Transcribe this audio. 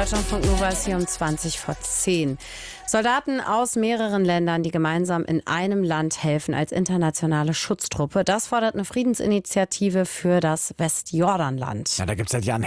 Deutschlandfunk Nova ist hier um 20 vor 10. Soldaten aus mehreren Ländern, die gemeinsam in einem Land helfen als internationale Schutztruppe. Das fordert eine Friedensinitiative für das Westjordanland. Ja, da gibt es seit Jahren